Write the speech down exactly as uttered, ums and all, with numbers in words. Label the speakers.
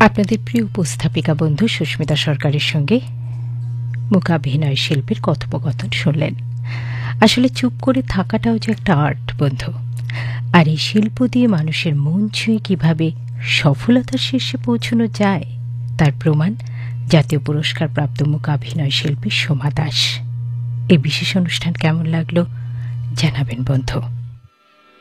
Speaker 1: আপনাদের প্রিয় উপস্থাপিকা বন্ধু সুস্মিতা সরকারের সঙ্গে মূকাভিনয় শিল্পীর কথোপকথন শুনলেন। আসলে চুপ করে থাকাটাও যে একটা আর্ট বন্ধু। আর এই শিল্প দিয়ে মানুষের মন ছুঁয়ে কীভাবে সফলতার শীর্ষে পৌঁছানো যায় তার প্রমাণ জাতীয় পুরস্কার প্রাপ্ত মূকাভিনয় শিল্পী সোমা দাস। এই বিশেষ অনুষ্ঠান কেমন লাগলো জানাবেন বন্ধু।